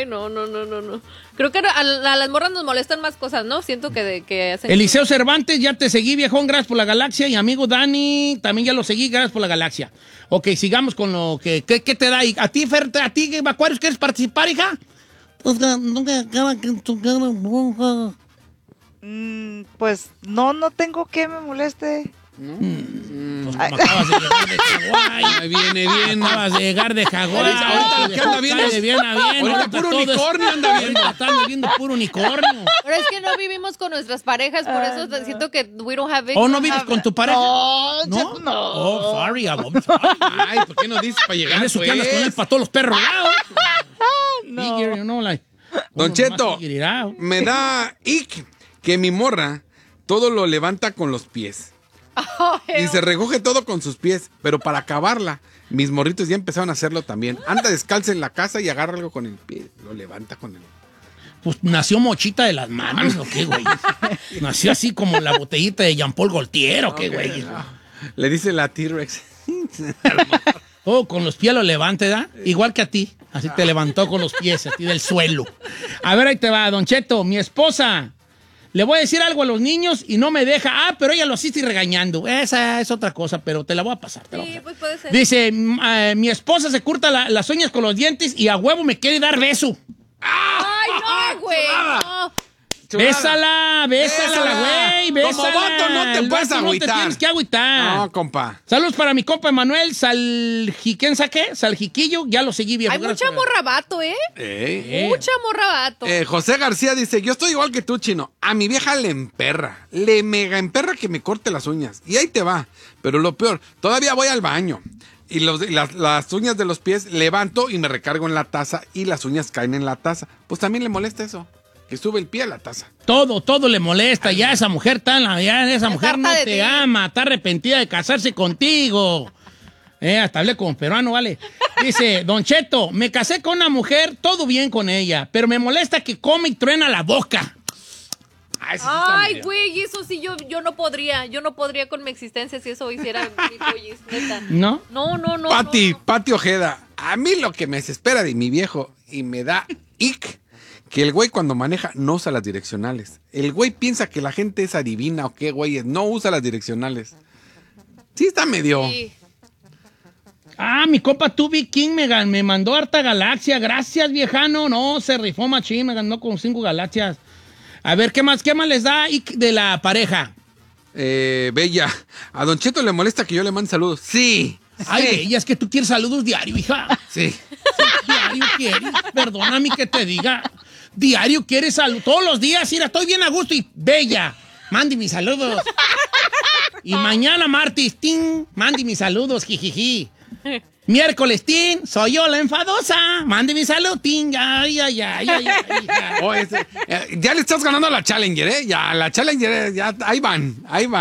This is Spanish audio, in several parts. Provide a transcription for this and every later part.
Ay, no. Creo que a las morras nos molestan más cosas, ¿no? Siento que hacen... Eliseo Cervantes, ya te seguí, viejón, gracias por la galaxia. Y amigo Dani, también ya lo seguí, gracias por la galaxia. Ok, sigamos con lo que... ¿Qué te da? ¿A ti, Fer, a ti, Aquarius, quieres participar, hija? Pues no tengo que me moleste. Pues como acabas de llegar de Hawái. Viene bien. Acabas de llegar de Hawái. Ahorita lo que anda viendo de bien a bien. ahorita puro unicornio anda viendo. Están viendo puro unicornio. Pero es que no vivimos con nuestras parejas, por eso siento que we don't have it. ¿O no vives con tu pareja? No. Oh, sorry. Ay, ¿por qué no dices para llegar? Eso que andas con él para todos los perros. No. Figure, you know, like, Don Cheto, figure it out. me da ick que mi morra todo lo levanta con los pies. Y se recoge todo con sus pies, pero para acabarla, mis morritos ya empezaron a hacerlo también. Anda descalza en la casa y agarra algo con el pie, lo levanta con el... Pues nació mochita de las manos, ¿o qué, güey? Nació así como la botellita de Jean-Paul Gaultier, ¿o qué, güey? Le dice la T-Rex. Oh, con los pies lo levanta, ¿verdad? Igual que a ti. Así te levantó con los pies, a ti del suelo. A ver, ahí te va, Don Cheto, mi esposa. Le voy a decir algo a los niños y no me deja. Ah, pero ella lo asiste regañando. Esa es otra cosa, pero te la voy a pasar. Sí, pues puede ser. Dice, mi esposa se corta las uñas con los dientes y a huevo me quiere dar beso. Ay, no, güey. No. Bésala, güey, bésala. Como vato no te El puedes vato no agüitar. te tienes que agüitar. No, compa. Saludos para mi compa Emanuel ¿quién saqué? Saljiquillo, ya lo seguí bien. Hay mucha morrabato, ¿eh? Mucha morrabato. José García dice, yo estoy igual que tú, Chino. A mi vieja le emperra. Le mega emperra que me corte las uñas. Y ahí te va. Pero lo peor, todavía voy al baño. Y las uñas de los pies levanto y me recargo en la taza y las uñas caen en la taza. Pues también le molesta eso. Que sube el pie a la taza. Todo le molesta. Ay, ya esa mujer esa mujer no te ti. ama, está arrepentida de casarse contigo. Hasta hablé como peruano, vale. Dice, Don Cheto, me casé con una mujer, todo bien con ella, pero me molesta que come y truena la boca. Ay, güey, eso sí, yo no podría con mi existencia si eso hiciera mi pollis, neta. ¿No? No. Pati Ojeda, a mí lo que me desespera de mi viejo y me da ick, que el güey cuando maneja no usa las direccionales. El güey piensa que la gente es adivina o qué güey, no usa las direccionales. Sí está medio... Sí. Ah, mi compa Tubi King me mandó harta galaxia. Gracias, viejano. No, se rifó machín, me ganó con 5 galaxias. A ver, ¿qué más les da ick de la pareja? Bella, a Don Cheto le molesta que yo le mande saludos. Sí. Ay, Bella, es que tú quieres saludos diario, hija. Sí. Diario quieres, perdóname que te diga. Diario quieres saludos, todos los días, mira, estoy bien a gusto y Bella, mande mis saludos. Y mañana martes, tin, mande mis saludos, jijiji. Miércoles, tin, soy yo la enfadosa, mande mi salud, tin, ay. Oh, ya le estás ganando a la Challenger, ¿eh? Ya, la Challenger, ya, ahí van.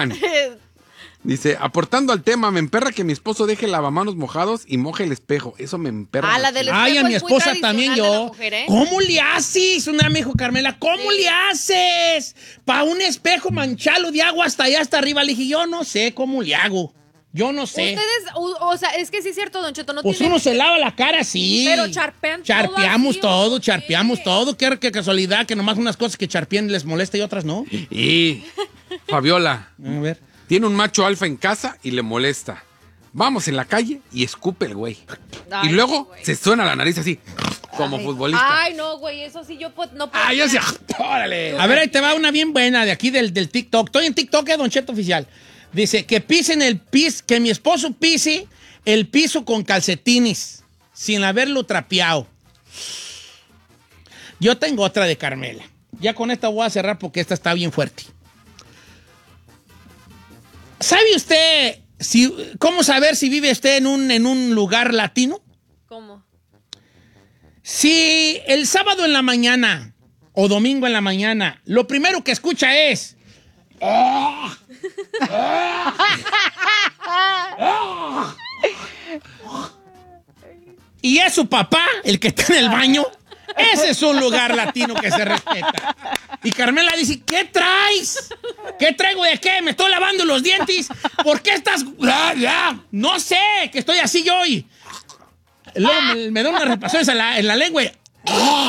Dice, aportando al tema, me emperra que mi esposo deje el lavamanos mojados y moje el espejo. Eso me emperra. Ah, la del espejo. Ay, a mi es muy esposa también tradicional de yo. la mujer, ¿eh? ¿Cómo le haces? Una me dijo Carmela, ¿cómo le haces? Para un espejo mancharlo de agua hasta allá, hasta arriba. Le dije, yo no sé cómo le hago. Yo no sé. Ustedes, o sea, es que sí es cierto, Don Cheto, no Pues tiene... uno se lava la cara, sí. Pero charpean Charpeamos todo así, charpeamos todo. Qué casualidad que nomás unas cosas que charpeen les molesta y otras no. Y Fabiola, A ver. tiene un macho alfa en casa y le molesta. Vamos en la calle y escupe el güey. Ay, Y luego güey. se suena la nariz así, como futbolista. Ay, no, güey, eso sí yo no puedo. Ay, yo decía, órale. A ver, ahí te va una bien buena de aquí del TikTok. Estoy en TikTok, Don Cheto Oficial. Dice que pisen el piso, que mi esposo pise el piso con calcetines, sin haberlo trapeado. Yo tengo otra de Carmela. Ya con esta voy a cerrar porque esta está bien fuerte. ¿Sabe usted cómo saber si vive usted en un lugar latino? ¿Cómo? Si el sábado en la mañana o domingo en la mañana, lo primero que escucha es... y es su papá el que está en el baño. Ese es un lugar latino que se respeta. Y Carmela dice, ¿qué traes? ¿Qué traigo de qué? ¿Me estoy lavando los dientes? ¿Por qué estás...? No sé, que estoy así yo y... Luego me da unas repasones en la lengua y...